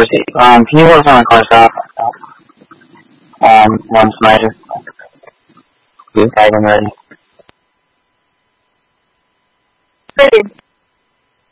proceed. Can you work on the car stop? One Snyder. Blue tag, I'm ready. Ready.